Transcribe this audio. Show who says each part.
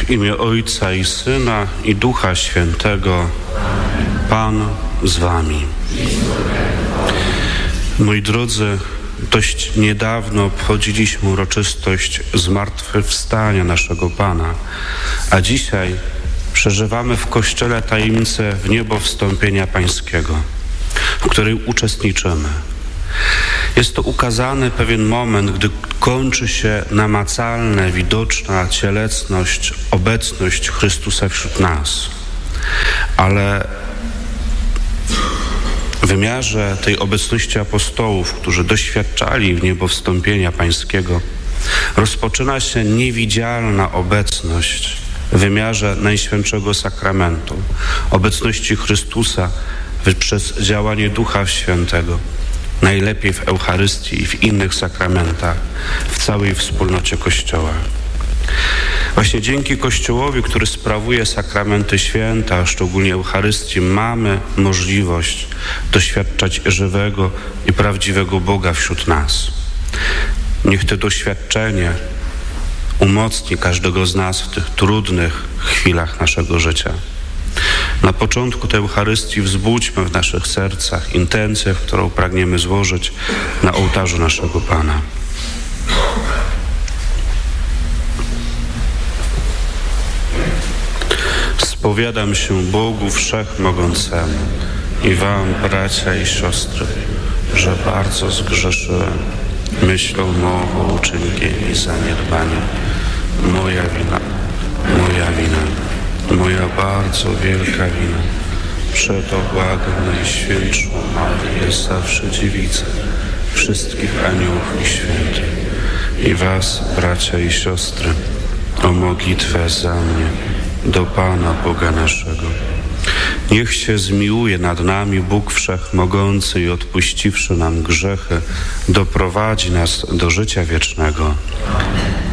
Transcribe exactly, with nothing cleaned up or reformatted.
Speaker 1: W imię Ojca i Syna i Ducha Świętego. Pan z wami. Moi drodzy, dość niedawno obchodziliśmy uroczystość zmartwychwstania naszego Pana, a dzisiaj przeżywamy w Kościele tajemnicę wniebowstąpienia Pańskiego, w której uczestniczymy. Jest to ukazany pewien moment, gdy kończy się namacalna, widoczna cielesność, obecność Chrystusa wśród nas. Ale w wymiarze tej obecności apostołów, którzy doświadczali wniebowstąpienia Pańskiego, rozpoczyna się niewidzialna obecność w wymiarze Najświętszego Sakramentu, obecności Chrystusa przez działanie Ducha Świętego, najlepiej w Eucharystii i w innych sakramentach, w całej wspólnocie Kościoła. Właśnie dzięki Kościołowi, który sprawuje sakramenty święte, a szczególnie Eucharystii, mamy możliwość doświadczać żywego i prawdziwego Boga wśród nas. Niech to doświadczenie umocni każdego z nas w tych trudnych chwilach naszego życia. Na początku tej Eucharystii wzbudźmy w naszych sercach intencję, którą pragniemy złożyć na ołtarzu naszego Pana. Spowiadam się Bogu Wszechmogącemu i wam, bracia i siostry, że bardzo zgrzeszyłem myślą, mową, uczynkiem i zaniedbaniem. Moja wina, moja wina, moja bardzo wielka wina. Przeto błagam Najświętszą Maryję, zawsze Dziewicę, wszystkich aniołów i świętych i was, bracia i siostry, o modlitwę za mnie do Pana Boga naszego. Niech się zmiłuje nad nami Bóg Wszechmogący i odpuściwszy nam grzechy, doprowadzi nas do życia wiecznego.